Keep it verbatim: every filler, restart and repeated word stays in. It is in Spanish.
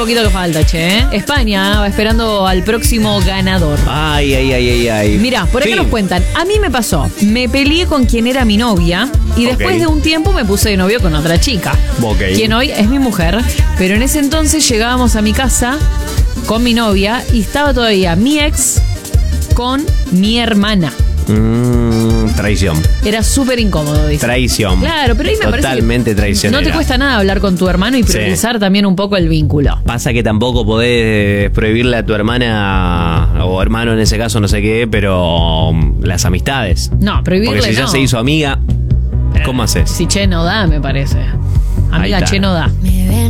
poquito que falta, che. ¿eh? España va esperando al próximo ganador. Ay, ay, ay, ay, ay. Mirá, por acá Sí. nos cuentan. A mí me pasó. Me peleé con quien era mi novia y después Ok. de un tiempo me puse de novio con otra chica. Ok. Quien hoy es mi mujer. Pero en ese entonces llegábamos a mi casa con mi novia y estaba todavía mi ex con mi hermana. Mm, traición. Era súper incómodo, dice. Traición. Claro, pero ahí me parece Totalmente que traicionera. no te cuesta nada hablar con tu hermano y Sí. priorizar también un poco el vínculo. Pasa que tampoco podés prohibirle a tu hermana o hermano en ese caso, no sé qué, pero um, las amistades. No, prohibirle Porque si ya no. se hizo amiga, ¿cómo haces? Si che no da, me parece. Amiga, está. che no da.